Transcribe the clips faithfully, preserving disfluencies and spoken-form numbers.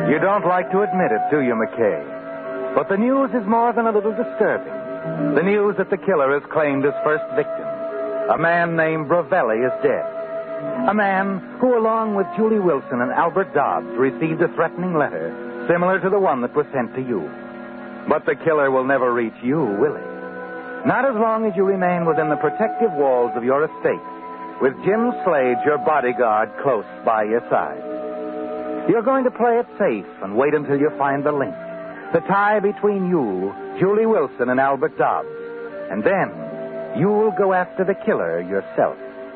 You don't like to admit it, do you, McKay? But the news is more than a little disturbing. The news that the killer has claimed his first victim. A man named Brovelli is dead. A man who, along with Julie Wilson and Albert Dobbs, received a threatening letter similar to the one that was sent to you. But the killer will never reach you, will he? Not as long as you remain within the protective walls of your estate, with Jim Slade, your bodyguard, close by your side. You're going to play it safe and wait until you find the link, the tie between you, Julie Wilson, and Albert Dobbs. And then you'll go after the killer yourself.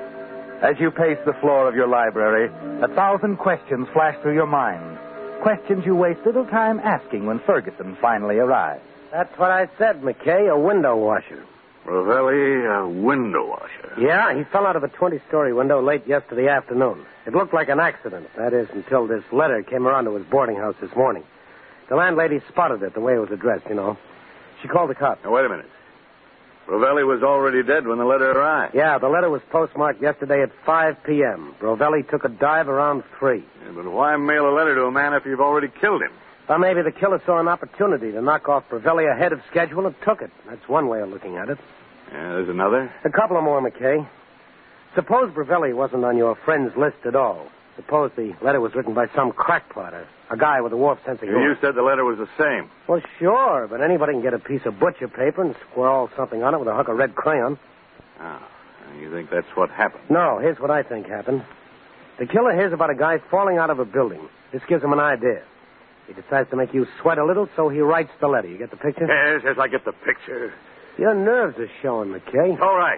As you pace the floor of your library, a thousand questions flash through your mind. Questions you waste little time asking when Ferguson finally arrives. That's what I said, McKay, a window washer. Ravelli, a window washer. Yeah, he fell out of a twenty-story window late yesterday afternoon. It looked like an accident, that is, until this letter came around to his boarding house this morning. The landlady spotted it the way it was addressed, you know. She called the cops. Now, wait a minute. Rovelli was already dead when the letter arrived. Yeah, the letter was postmarked yesterday at five p.m. Rovelli took a dive around three. Yeah, but why mail a letter to a man after you've already killed him? Well, maybe the killer saw an opportunity to knock off Rovelli ahead of schedule and took it. That's one way of looking at it. Yeah, there's another? A couple of more, McKay. Suppose Rovelli wasn't on your friend's list at all. Suppose the letter was written by some crackpot, a, a guy with a warped sense of humor. You said the letter was the same. Well, sure, but anybody can get a piece of butcher paper and scrawl something on it with a hook of red crayon. Oh, you think that's what happened? No, here's what I think happened. The killer hears about a guy falling out of a building. This gives him an idea. He decides to make you sweat a little, so he writes the letter. You get the picture? Yes, yes, I get the picture. Your nerves are showing, McKay. All right.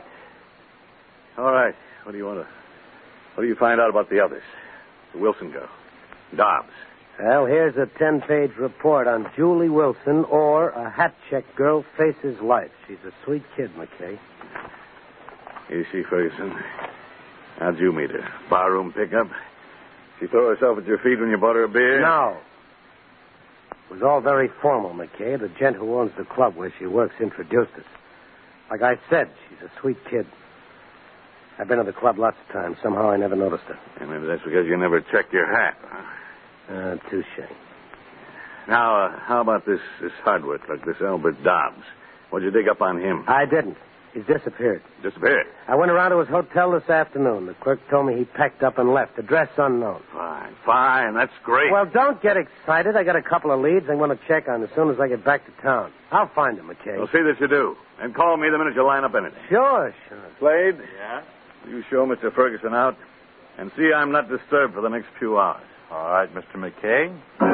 All right. What do you want to... What do you find out about the others? The Wilson girl. Dobbs. Well, here's a ten-page report on Julie Wilson, or a hat-check girl faces life. She's a sweet kid, McKay. Here she, Ferguson. How'd you meet her? Barroom pickup? She throw herself at your feet when you bought her a beer? No. It was all very formal, McKay. The gent who owns the club where she works introduced us. Like I said, she's a sweet kid. I've been to the club lots of times. Somehow I never noticed her. Yeah, maybe that's because you never checked your hat, huh? Uh, touche. Now, uh, how about this, this hardware clerk, this Albert Dobbs? What'd you dig up on him? I didn't. He's disappeared. Disappeared? I went around to his hotel this afternoon. The clerk told me he packed up and left. Address unknown. Fine, fine. That's great. Well, don't get excited. I got a couple of leads I'm going to check on as soon as I get back to town. I'll find him, McKay. Well, see that you do. And call me the minute you line up anything. Sure, sure. Slade? Yeah? You show Mister Ferguson out and see I'm not disturbed for the next few hours. All right, Mister McKay.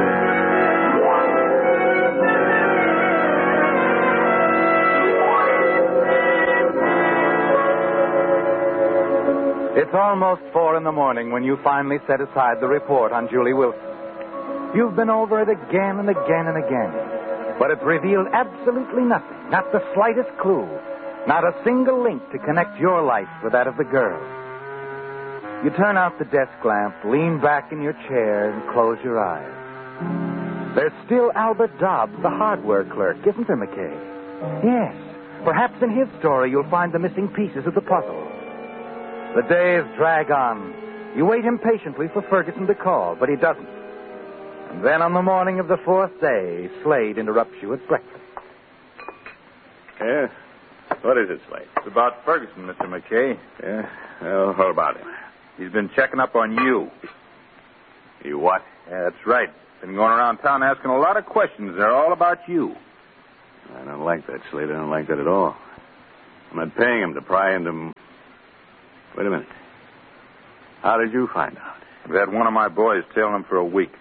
It's almost four in the morning when you finally set aside the report on Julie Wilson. You've been over it again and again and again, but it's revealed absolutely nothing, not the slightest clue, not a single link to connect your life with that of the girl. You turn out the desk lamp, lean back in your chair, and close your eyes. There's still Albert Dobbs, the hardware clerk, isn't there, McKay? Yes. Perhaps in his story you'll find the missing pieces of the puzzle. The days drag on. You wait impatiently for Ferguson to call, but he doesn't. And then on the morning of the fourth day, Slade interrupts you at breakfast. Yeah? What is it, Slade? It's about Ferguson, Mister McKay. Yeah? Well, what about him? He's been checking up on you. You what? Yeah, that's right. Been going around town asking a lot of questions. They're all about you. I don't like that, Slade. I don't like that at all. I'm not paying him to pry into... Wait a minute. How did you find out? I've had one of my boys tailing him for a week.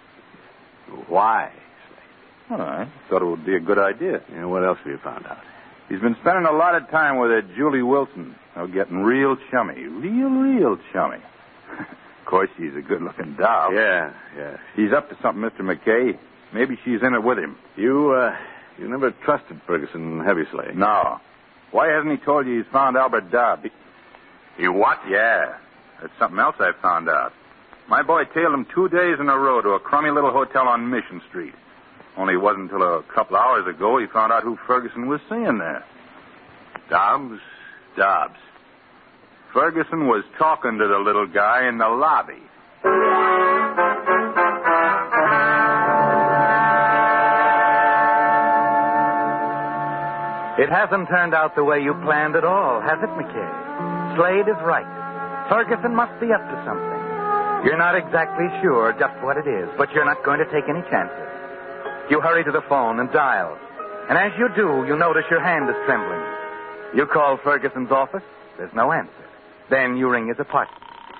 Why, Slade? Well, I thought it would be a good idea. Yeah, what else have you found out? He's been spending a lot of time with that Julie Wilson. They're getting real chummy. Real, real chummy. Of course, she's a good-looking doll. Yeah, yeah. She's up to something, Mister McKay. Maybe she's in it with him. You, uh, you never trusted Ferguson, have you, Slade? No. Why hasn't he told you he's found Albert Dobbs? You what? Yeah. That's something else I found out. My boy tailed him two days in a row to a crummy little hotel on Mission Street. Only it wasn't until a couple hours ago he found out who Ferguson was seeing there. Dobbs? Dobbs. Ferguson was talking to the little guy in the lobby. It hasn't turned out the way you planned at all, has it, McKay? Slade is right. Ferguson must be up to something. You're not exactly sure just what it is, but you're not going to take any chances. You hurry to the phone and dial. And as you do, you notice your hand is trembling. You call Ferguson's office. There's no answer. Then you ring his apartment.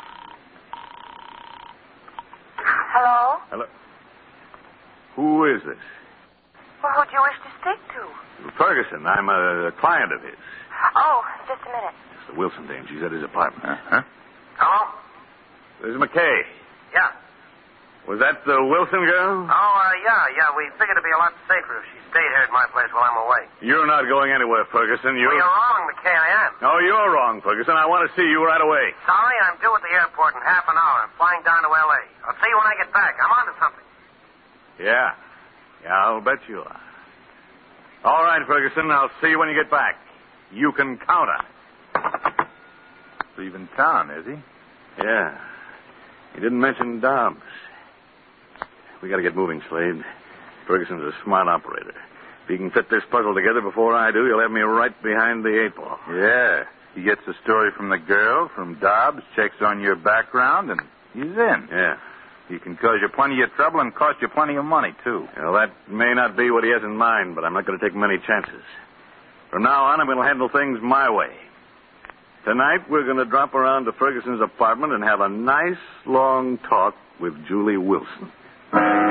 Hello? Hello. Who is this? Well, who do you wish to speak to? Ferguson. I'm a, a client of his. Oh, just a minute. It's the Wilson dame. She's at his apartment. Uh-huh. Hello? This is McKay. Yeah. Was that the Wilson girl? Oh, uh, yeah, yeah. We figured it'd be a lot safer if she stayed here at my place while I'm away. You're not going anywhere, Ferguson. You... Well, you're wrong, McKay. I am. No, you're wrong, Ferguson. I want to see you right away. Sorry, I'm due at the airport in half an hour. I'm flying down to L A. I'll see you when I get back. I'm on to something. Yeah. Yeah, I'll bet you are. All right, Ferguson. I'll see you when you get back. You can count on it. Leaving town, is he? Yeah. He didn't mention Dobbs. We got to get moving, Slade. Ferguson's a smart operator. If he can fit this puzzle together before I do, he'll have me right behind the eight ball. Yeah. He gets the story from the girl, from Dobbs, checks on your background, and he's in. Yeah. He can cause you plenty of trouble and cost you plenty of money, too. Well, that may not be what he has in mind, but I'm not going to take many chances. From now on, I'm going to handle things my way. Tonight, we're going to drop around to Ferguson's apartment and have a nice, long talk with Julie Wilson.